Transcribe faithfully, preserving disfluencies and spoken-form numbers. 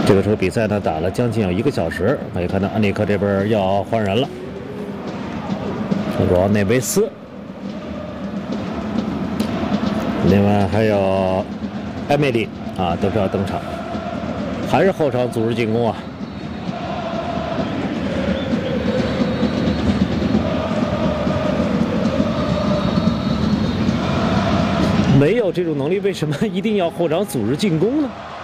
这个时候比赛呢打了将近有一个小时，可以看到安里克这边要换人了，罗内维斯，另外还有埃梅里啊，都是要登场，还是后场组织进攻啊。 没有这种能力，为什么一定要后场组织进攻呢？